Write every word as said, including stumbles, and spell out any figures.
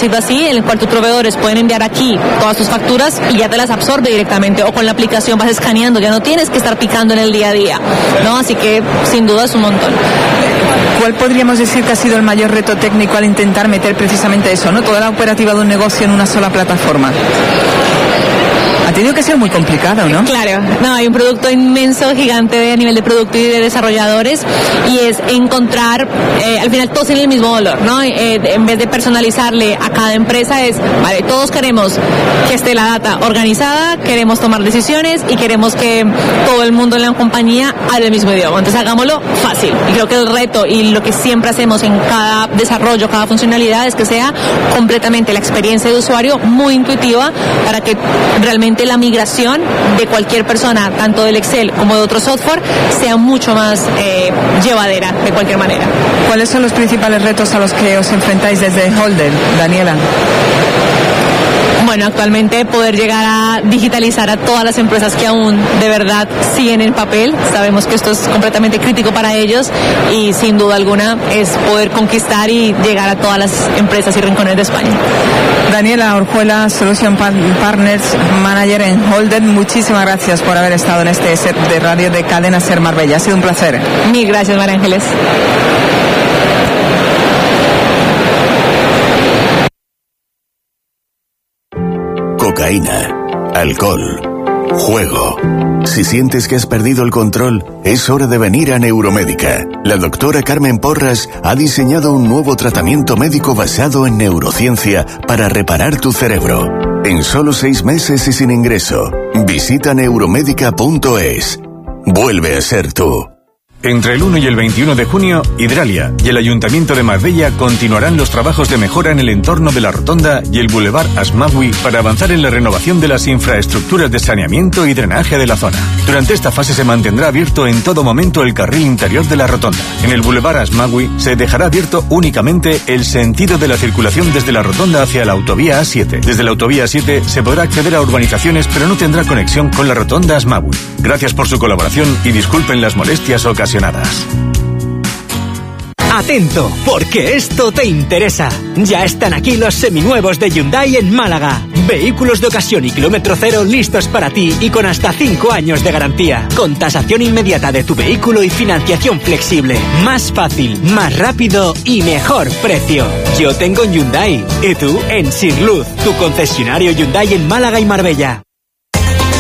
decirlo así, en el cual tus proveedores pueden enviar aquí todas tus facturas y ya te las absorbe directamente, o con la aplicación vas escaneando, ya no tienes que estar picando en el día a día, ¿no? Así que sin duda es un montón. ¿Cuál podríamos decir que ha sido el mayor reto técnico al intentar meter precisamente eso, ¿no? Toda la operativa de un negocio en una sola plataforma. Ha tenido que ser muy complicado, ¿no? Claro, no, hay un producto inmenso, gigante de, a nivel de producto y de desarrolladores, y es encontrar, eh, al final todos tienen el mismo valor, ¿no? Eh, en vez de personalizarle a cada empresa es, vale, todos queremos que esté la data organizada, queremos tomar decisiones y queremos que todo el mundo en la compañía hable el mismo idioma, entonces hagámoslo fácil. Y creo que el reto y lo que siempre hacemos en cada desarrollo, cada funcionalidad, es que sea completamente la experiencia de usuario muy intuitiva para que realmente la migración de cualquier persona, tanto del Excel como de otro software, sea mucho más eh, llevadera de cualquier manera. ¿Cuáles son los principales retos a los que os enfrentáis desde Holden, Daniela? Bueno, actualmente poder llegar a digitalizar a todas las empresas que aún de verdad siguen en papel. Sabemos que esto es completamente crítico para ellos y sin duda alguna es poder conquistar y llegar a todas las empresas y rincones de España. Daniela Orjuela, Solution Partners Manager en Holden, muchísimas gracias por haber estado en este set de radio de Cadena Ser Marbella. Ha sido un placer. Mil gracias, María Ángeles. Cocaína, alcohol, juego. Si sientes que has perdido el control, es hora de venir a Neuromédica. La doctora Carmen Porras ha diseñado un nuevo tratamiento médico basado en neurociencia para reparar tu cerebro. En solo seis meses y sin ingreso. Visita neuromédica punto es. Vuelve a ser tú. Entre el uno y el veintiuno de junio, Hidralia y el Ayuntamiento de Marbella continuarán los trabajos de mejora en el entorno de la Rotonda y el Boulevard Asmagui para avanzar en la renovación de las infraestructuras de saneamiento y drenaje de la zona. Durante esta fase se mantendrá abierto en todo momento el carril interior de la Rotonda. En el Boulevard Asmagui se dejará abierto únicamente el sentido de la circulación desde la Rotonda hacia la autovía A siete. Desde la autovía A siete se podrá acceder a urbanizaciones, pero no tendrá conexión con la Rotonda Asmagui. Gracias por su colaboración y disculpen las molestias ocasionadas. Atento, porque esto te interesa. Ya están aquí los seminuevos de Hyundai en Málaga. Vehículos de ocasión y kilómetro cero listos para ti y con hasta cinco años de garantía. Con tasación inmediata de tu vehículo y financiación flexible. Más fácil, más rápido y mejor precio. Yo tengo un Hyundai. ¿Y tú? En Sirluz, tu concesionario Hyundai en Málaga y Marbella.